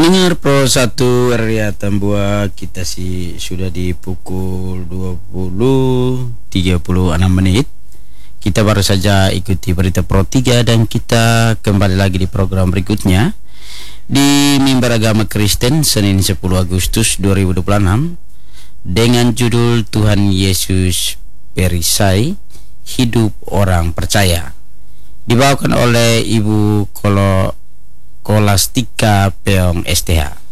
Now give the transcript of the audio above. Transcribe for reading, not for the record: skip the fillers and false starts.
Pendengar Pro 1 RRI Tambua, kita sudah di pukul 20.36. Kita baru saja ikuti berita Pro 3 dan kita kembali lagi di program berikutnya di Mimbar Agama Kristen Senin 10 Agustus 2026 dengan judul Tuhan Yesus Perisai, Hidup Orang Percaya, dibawakan oleh Ibu Kolastika Peong STH.